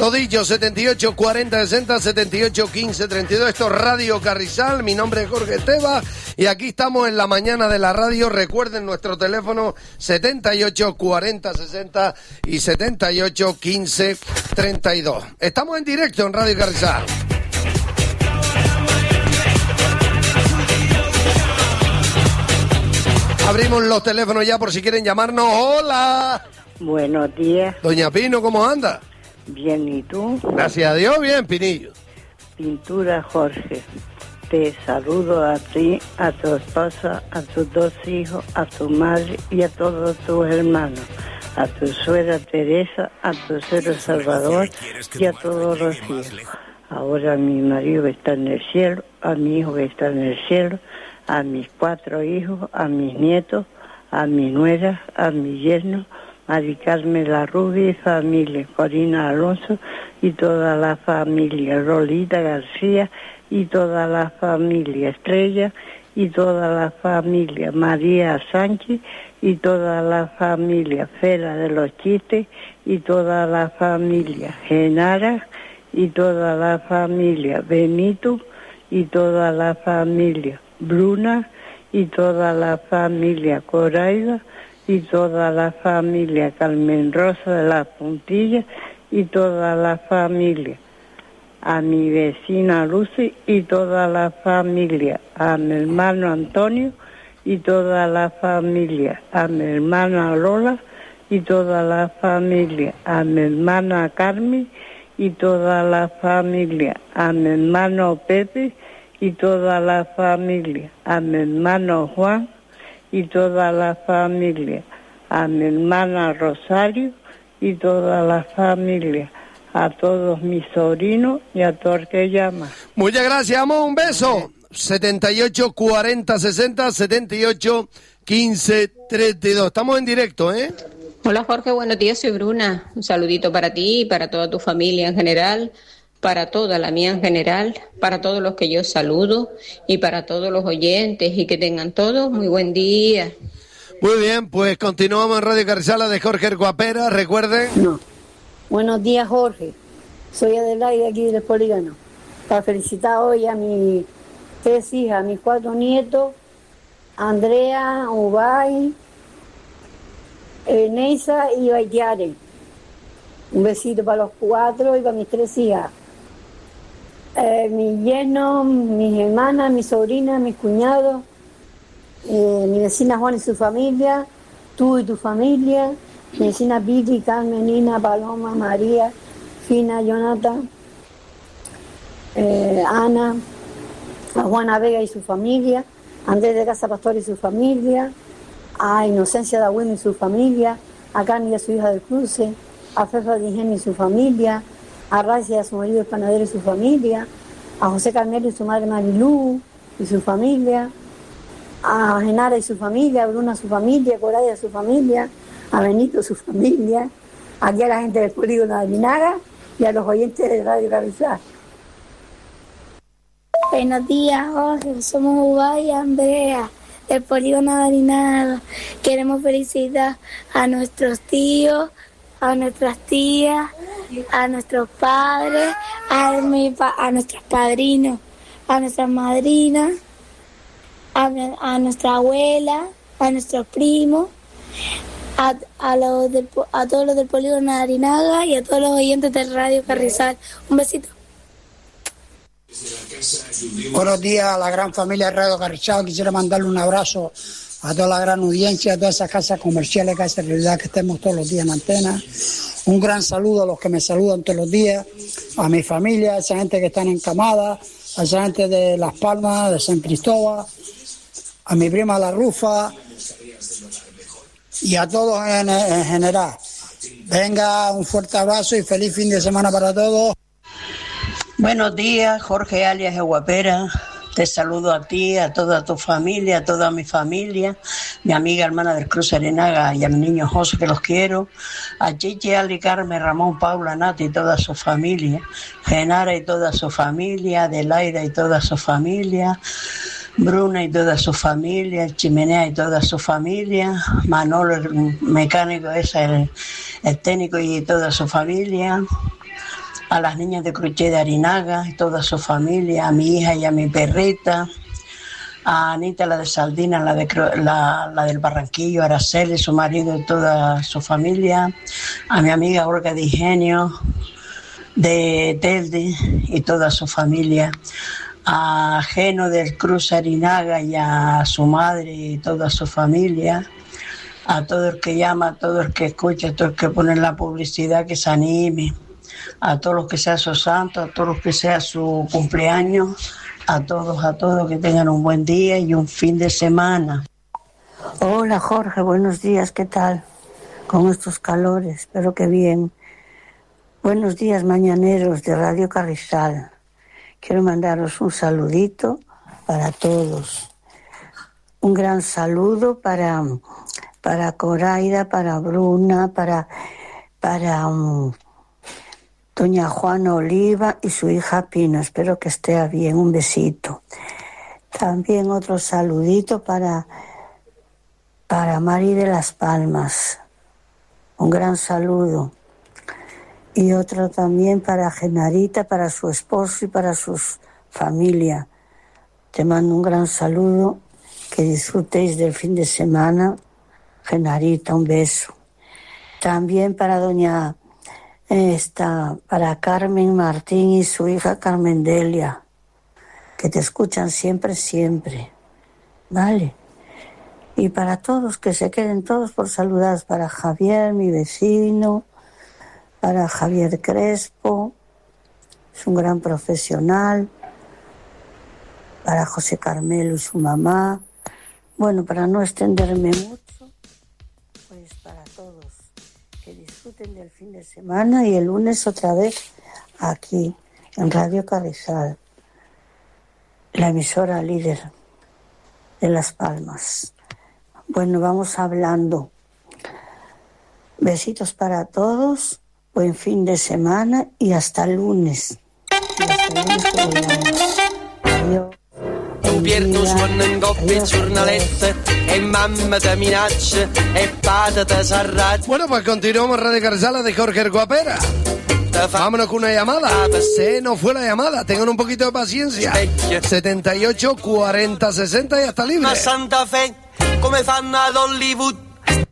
Lo dicho, 78 40 60 78 15 32. Esto es Radio Carrizal. Mi nombre es Jorge Esteva y aquí estamos en la mañana de la radio. Recuerden nuestro teléfono 78 40 60 y 78 15 32. Estamos en directo en Radio Carrizal. Abrimos los teléfonos ya por si quieren llamarnos. ¡Hola! Buenos días. Doña Pino, ¿cómo anda? Bien, ¿y tú? Gracias a Dios, bien, Pinillo. Pintura Jorge. Te saludo a ti, a tu esposa, a tus dos hijos, a tu madre y a todos tus hermanos. A tu suegra Teresa, a tu suegro Salvador y a todos los hijos. Ahora mi marido está en el cielo, a mi hijo que está en el cielo, a mis 4 hijos, a mis nietos, a mi nuera, a mi yerno, Mari Carmen La Rubia, familia, Corina Alonso y toda la familia, Rolita García y toda la familia, Estrella y toda la familia, María Sánchez y toda la familia, Fera de los Chistes y toda la familia, Genara y toda la familia, Benito y toda la familia, Bruna y toda la familia, Coraida y toda la familia, Carmen Rosa de la Puntilla y toda la familia, a mi vecina Lucy y toda la familia, a mi hermano Antonio y toda la familia, a mi hermana Lola y toda la familia, a mi hermana Carmen y toda la familia, a mi hermano Pepe y toda la familia, a mi hermano Juan y toda la familia, a mi hermana Rosario y toda la familia, a todos mis sobrinos y a todo el que llama. Muchas gracias, amor, un beso. 78 40 60 78 15 32. Estamos en directo, ¿eh? Hola Jorge, buenos días, soy Bruna. Un saludito para ti y para toda tu familia en general, para toda la mía en general, para todos los que yo saludo y para todos los oyentes, y que tengan todos muy buen día. Muy bien, pues continuamos en Radio Carrizal de Jorge El Guapera, recuerden. No. Buenos días, Jorge. Soy Adelaide aquí del Polígono. Para felicitar hoy a mis 3 hijas, a mis 4 nietos, Andrea, Ubay, Neisa y Baitiare. Un besito para los 4 y para mis 3 hijas. Mi yerno, mis hermanas, mis sobrinas, mis cuñados, mi vecina Juan y su familia, tú y tu familia, mi vecina Piti, Carmen, Nina, Paloma, María, Fina, Jonathan, Ana, a Juana Vega y su familia, Andrés de Casa Pastor y su familia, a Inocencia de Agüino y su familia, a Carmen y a su hija del Cruce, a Fefa de Ingenio y su familia, a Racia y a su marido el panadero y su familia, a José Carmelo y su madre Marilú y su familia, a Genara y su familia, a Bruna su familia, a Coraya su familia, a Benito su familia, aquí a la gente del Polígono de Alinaga y a los oyentes de Radio Carrizal. Buenos días, Jorge. Somos Ubay y Andrea del Polígono de Alinaga. Queremos felicitar a nuestros tíos, a nuestras tías, a nuestros padres, a nuestros padrinos, a nuestras madrinas, a nuestra abuela, a nuestros primos, a todos los del Polígono de Arinaga y a todos los oyentes de Radio Carrizal. Un besito. Buenos días a la gran familia de Radio Carrizal. Quisiera mandarle un abrazo a toda la gran audiencia, a todas esas casas comerciales que hacen realidad que estemos todos los días en antena. Un gran saludo a los que me saludan todos los días, a mi familia, a esa gente que están encamada, a esa gente de Las Palmas, de San Cristóbal, a mi prima La Rufa y a todos en general. Venga, un fuerte abrazo y feliz fin de semana para todos. Buenos días, Jorge alias Guapera. Te saludo a ti, a toda tu familia, a toda mi familia, mi amiga hermana del Cruz Arenaga y al niño José, que los quiero, a Chichi, Ali, Carmen, Ramón, Paula, Nati y toda su familia, Genara y toda su familia, Adelaida y toda su familia, Bruna y toda su familia, Chimenea y toda su familia, Manolo, el mecánico ese, el técnico y toda su familia, a las niñas de Cruché de Arinaga y toda su familia, a mi hija y a mi perrita, a Anita, la de Saldina, la del Barranquillo, a Araceli, su marido y toda su familia, a mi amiga Olga de Ingenio, de Telde y toda su familia, a Geno del Cruz Arinaga y a su madre y toda su familia, a todo el que llama, a todo el que escucha, a todo el que pone la publicidad, que se anime, a todos los que sea su santo, a todos los que sea su cumpleaños, a todos que tengan un buen día y un fin de semana. Hola Jorge, buenos días, ¿qué tal? Con estos calores, espero que bien. Buenos días mañaneros de Radio Carrizal. Quiero mandaros un saludito para todos. Un gran saludo para Coraida, para Bruna, para doña Juana Oliva y su hija Pina. Espero que esté bien. Un besito. También otro saludito para Mari de las Palmas. Un gran saludo. Y otro también para Genarita, para su esposo y para su familia. Te mando un gran saludo, que disfrutéis del fin de semana. Genarita, un beso. También para para Carmen Martín y su hija Carmen Delia, que te escuchan siempre, ¿vale? Y para todos, que se queden todos por saludar, para Javier, mi vecino, para Javier Crespo, es un gran profesional, para José Carmelo y su mamá. Bueno, para no extenderme mucho, pues para todos, que disfruten del fin de semana y el lunes otra vez aquí en Radio Carrizal, la emisora líder de Las Palmas. Bueno, vamos hablando. Besitos para todos. Buen fin de semana y hasta el lunes. Adiós. Pierno suona in coppia e giornalette e mamma te minaccia e padre te s'arrabia. Bueno, pues continuamos Radio Carrizal de Jorge Guapera. Vámonos con una llamada. Se nos fue la llamada. Tengan un poquito de paciencia. 78 40 60 y hasta libre. Ma Santa Fe, come fanno ad Hollywood?